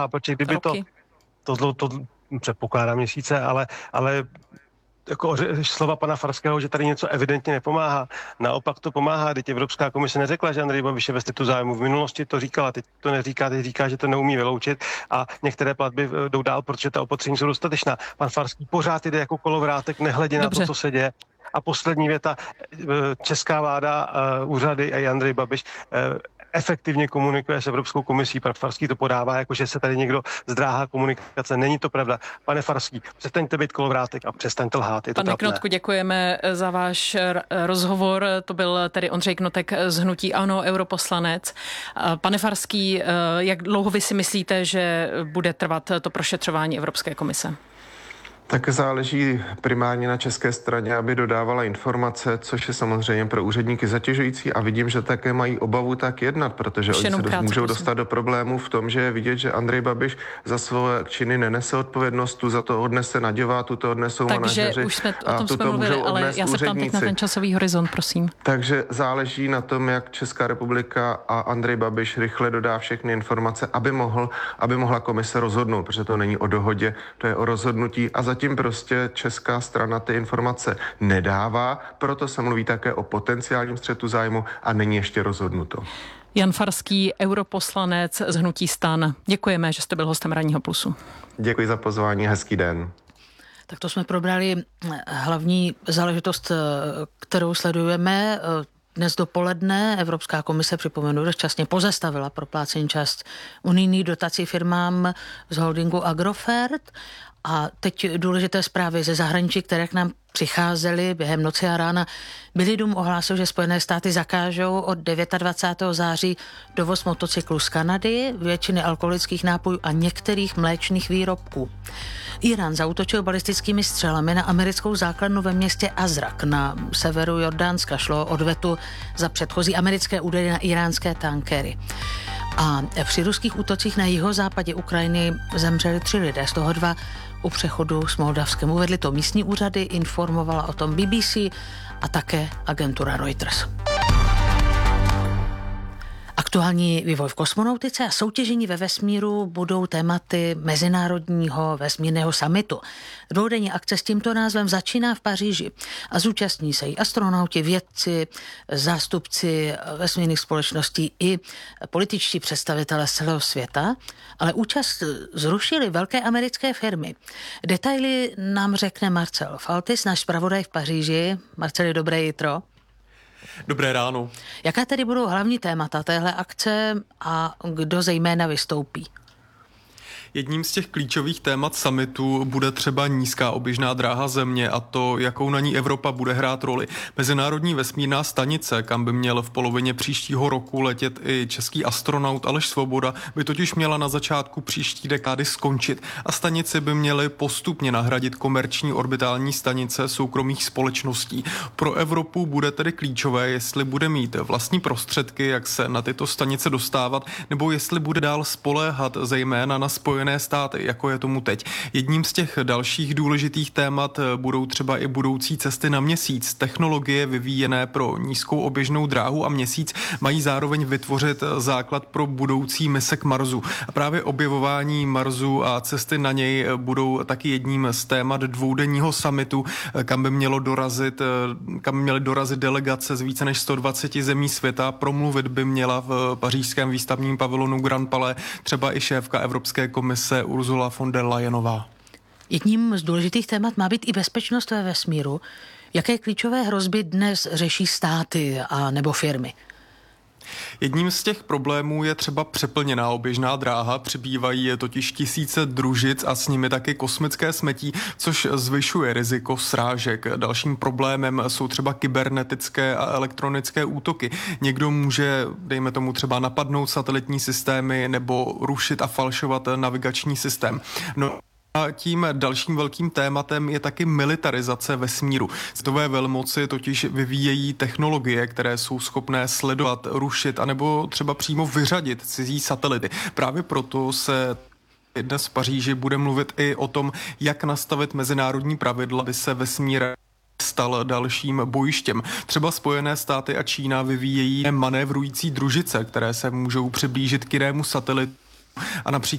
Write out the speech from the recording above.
pomáhá, protože kdyby to předpokládá měsíce, ale jako slova pana Farského, že tady něco evidentně nepomáhá. Naopak to pomáhá, teď Evropská komise neřekla, že Andrej Babiš je ve střetu zájmu. V minulosti to říkala, teď to neříká, teď říká, že to neumí vyloučit a některé platby jdou dál, protože ta opatření jsou dostatečná. Pan Farský pořád jde jako kolovrátek, nehledě na to, co se děje. A poslední věta, česká vláda, úřady a Andrej Babiš efektivně komunikuje s Evropskou komisí. Pan Farský to podává, jakože se tady někdo zdráhá komunikace. Není to pravda. Pane Farský, přestaňte být kolovrátek a přestaňte lhát. Pane Knotku, děkujeme za váš rozhovor. To byl tedy Ondřej Knotek z hnutí ANO, europoslanec. Pane Farský, jak dlouho vy si myslíte, že bude trvat to prošetřování Evropské komise? Tak záleží primárně na české straně, aby dodávala informace, což je samozřejmě pro úředníky zatěžující a vidím, že také mají obavu tak jednat, protože oni se můžou dostat do problémů v tom, že je vidět, že Andrej Babiš za svoje činy nenese odpovědnost, tu za to odnese Naďová, tu to odnesou manažeři. Takže už jsme o tom jsme mluvili, ale já se ptám teď na ten časový horizont, prosím. Takže záleží na tom, jak Česká republika a Andrej Babiš rychle dodá všechny informace, aby mohla komise rozhodnout, protože to není o dohodě, to je o rozhodnutí a zatím prostě česká strana ty informace nedává, proto se mluví také o potenciálním střetu zájmu a není ještě rozhodnuto. Jan Farský, europoslanec z hnutí STAN. Děkujeme, že jste byl hostem Ranního plusu. Děkuji za pozvání, hezký den. Tak to jsme probrali hlavní záležitost, kterou sledujeme. Dnes dopoledne Evropská komise, připomenu, dočasně pozastavila proplácení část unijní dotací firmám z holdingu Agrofert. A teď důležité zprávy ze zahraničí, které k nám přicházely během noci a rána. Bílý dům ohlásil, že Spojené státy zakážou od 29. září dovoz motocyklů z Kanady, většiny alkoholických nápojů a některých mléčných výrobků. Irán zaútočil balistickými střelami na americkou základnu ve městě Azrak na severu Jordánska. Šlo o odvetu za předchozí americké údery na iránské tankery. A při ruských útocích na jihozápadě Ukrajiny zemřeli 3 lidé, z toho 2 u přechodu s Moldavskem. Uvedli to místní úřady, informovala o tom BBC a také agentura Reuters. Aktuální vývoj v kosmonautice a soutěžení ve vesmíru budou tématy Mezinárodního vesmírného summitu. Dvoudenní akce s tímto názvem začíná v Paříži a zúčastní se i astronauti, vědci, zástupci vesmírných společností i političtí představitelé z celého světa, ale účast zrušily velké americké firmy. Detaily nám řekne Marcel Faltis, náš zpravodaj v Paříži. Marceli, dobré jitro. Dobré ráno. Jaká tedy budou hlavní témata téhle akce a kdo zejména vystoupí? Jedním z těch klíčových témat summitu bude třeba nízká oběžná dráha Země a to, jakou na ní Evropa bude hrát roli. Mezinárodní vesmírná stanice, kam by měl v polovině příštího roku letět i český astronaut Aleš Svoboda, by totiž měla na začátku příští dekády skončit a stanici by měly postupně nahradit komerční orbitální stanice soukromých společností. Pro Evropu bude tedy klíčové, jestli bude mít vlastní prostředky, jak se na tyto stanice dostávat, nebo jestli bude dál spoléhat zejména na Spojené státy, jako je tomu teď. Jedním z těch dalších důležitých témat budou třeba i budoucí cesty na Měsíc. Technologie vyvíjené pro nízkou oběžnou dráhu a Měsíc mají zároveň vytvořit základ pro budoucí mise k Marsu. A právě objevování Marsu a cesty na něj budou taky jedním z témat dvoudenního summitu, kam by měly dorazit delegace z více než 120 zemí světa. Promluvit by měla v pařížském výstavním pavilonu Grand Palais třeba i šéfka Evropské komise Ursula von der Leyenová. Jedním z důležitých témat má být i bezpečnost ve vesmíru. Jaké klíčové hrozby dnes řeší státy a nebo firmy? Jedním z těch problémů je třeba přeplněná oběžná dráha, přibývají totiž tisíce družic a s nimi taky kosmické smetí, což zvyšuje riziko srážek. Dalším problémem jsou třeba kybernetické a elektronické útoky. Někdo může, dejme tomu, třeba napadnout satelitní systémy nebo rušit a falšovat navigační systém. A tím dalším velkým tématem je taky militarizace vesmíru. Světové velmoci totiž vyvíjejí technologie, které jsou schopné sledovat, rušit anebo třeba přímo vyřadit cizí satelity. Právě proto se dnes v Paříži bude mluvit i o tom, jak nastavit mezinárodní pravidla, aby se vesmír stal dalším bojištěm. Třeba Spojené státy a Čína vyvíjejí manévrující družice, které se můžou přiblížit k jinému satelitu a například